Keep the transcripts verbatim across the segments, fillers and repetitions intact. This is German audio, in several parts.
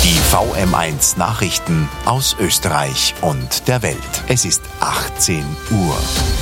Die V M eins Nachrichten aus Österreich und der Welt. Es ist achtzehn Uhr.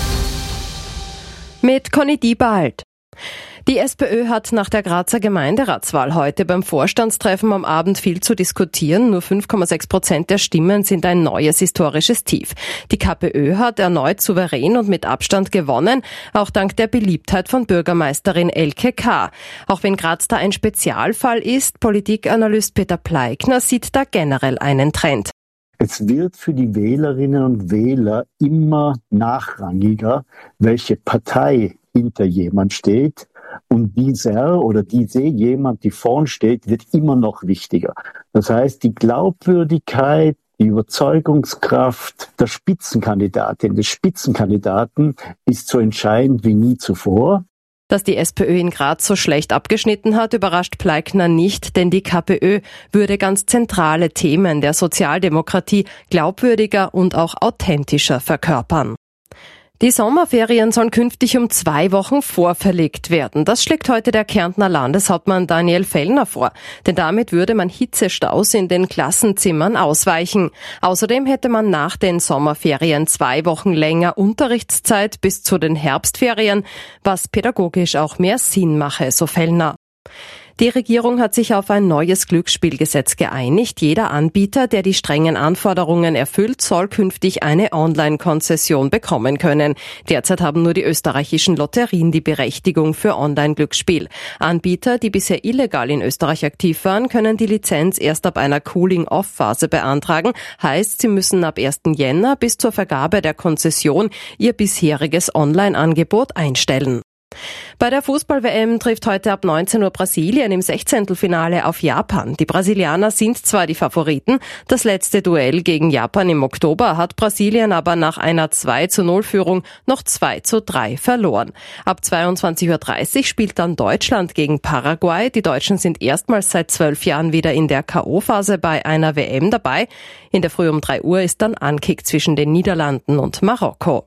Mit Conny Diebald. Die SPÖ hat nach der Grazer Gemeinderatswahl heute beim Vorstandstreffen am Abend viel zu diskutieren. Nur fünf Komma sechs Prozent der Stimmen sind ein neues historisches Tief. Die KPÖ hat erneut souverän und mit Abstand gewonnen, auch dank der Beliebtheit von Bürgermeisterin Elke K. Auch wenn Graz da ein Spezialfall ist, Politikanalyst Peter Pleikner sieht da generell einen Trend. Es wird für die Wählerinnen und Wähler immer nachrangiger, welche Partei hinter jemand steht. Und dieser oder diese jemand, die vorn steht, wird immer noch wichtiger. Das heißt, die Glaubwürdigkeit, die Überzeugungskraft der Spitzenkandidatin, des Spitzenkandidaten ist so entscheidend wie nie zuvor. Dass die SPÖ in Graz so schlecht abgeschnitten hat, überrascht Pleikner nicht, denn die KPÖ würde ganz zentrale Themen der Sozialdemokratie glaubwürdiger und auch authentischer verkörpern. Die Sommerferien sollen künftig um zwei Wochen vorverlegt werden. Das schlägt heute der Kärntner Landeshauptmann Daniel Fellner vor. Denn damit würde man Hitzestaus in den Klassenzimmern ausweichen. Außerdem hätte man nach den Sommerferien zwei Wochen länger Unterrichtszeit bis zu den Herbstferien, was pädagogisch auch mehr Sinn mache, so Fellner. Die Regierung hat sich auf ein neues Glücksspielgesetz geeinigt. Jeder Anbieter, der die strengen Anforderungen erfüllt, soll künftig eine Online-Konzession bekommen können. Derzeit haben nur die österreichischen Lotterien die Berechtigung für Online-Glücksspiel. Anbieter, die bisher illegal in Österreich aktiv waren, können die Lizenz erst ab einer Cooling-Off-Phase beantragen. Heißt, sie müssen ab ersten Jänner bis zur Vergabe der Konzession ihr bisheriges Online-Angebot einstellen. Bei der Fußball-W M trifft heute ab neunzehn Uhr Brasilien im Sechzehntelfinale auf Japan. Die Brasilianer sind zwar die Favoriten, das letzte Duell gegen Japan im Oktober hat Brasilien aber nach einer zwei zu null Führung noch zwei zu drei verloren. Ab zweiundzwanzig Uhr dreißig spielt dann Deutschland gegen Paraguay. Die Deutschen sind erstmals seit zwölf Jahren wieder in der K O-Phase bei einer W M dabei. In der Früh um drei Uhr ist dann Ankick zwischen den Niederlanden und Marokko.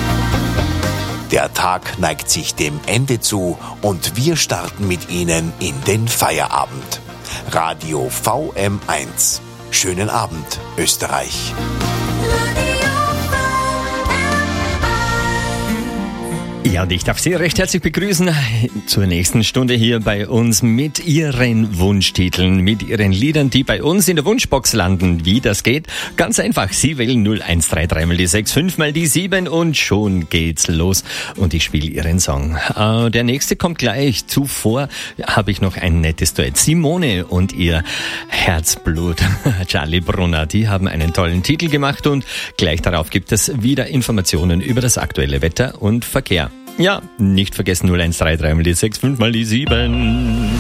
Der Tag neigt sich dem Ende zu und wir starten mit Ihnen in den Feierabend. Radio V M eins. Schönen Abend, Österreich. Ja, und ich darf Sie recht herzlich begrüßen zur nächsten Stunde hier bei uns mit Ihren Wunschtiteln, mit Ihren Liedern, die bei uns in der Wunschbox landen. Wie das geht? Ganz einfach. Sie wählen null eins drei drei mal die sechs, fünf mal die sieben und schon geht's los. Und ich spiele Ihren Song. Äh, der nächste kommt gleich. Zuvor habe ich noch ein nettes Duett. Simone und ihr Herzblut Charlie Brunner, die haben einen tollen Titel gemacht und gleich darauf gibt es wieder Informationen über das aktuelle Wetter und Verkehr. Ja, nicht vergessen null eins drei drei mal die sechs, fünf mal die sieben.